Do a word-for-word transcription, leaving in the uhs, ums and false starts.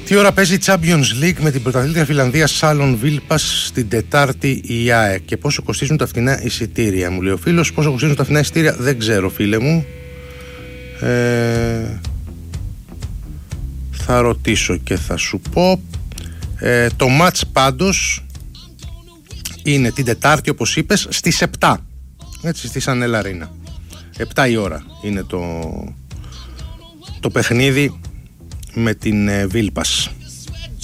Τι ώρα παίζει η Champions League με την πρωταθλήτρια Φιλανδία Σάλον Βίλπας στην Τετάρτη η ΑΕΚ και πόσο κοστίζουν τα φθηνά εισιτήρια, μου λέει ο φίλος. Πόσο κοστίζουν τα φθηνά εισιτήρια δεν ξέρω, φίλε μου. Ε, θα ρωτήσω και θα σου πω. Ε, το match πάντως είναι την Τετάρτη, όπως είπες, στις επτά, έτσι, στη Σαν Ελαρίνα. επτά η ώρα είναι το, το παιχνίδι με την ε, Βίλπας.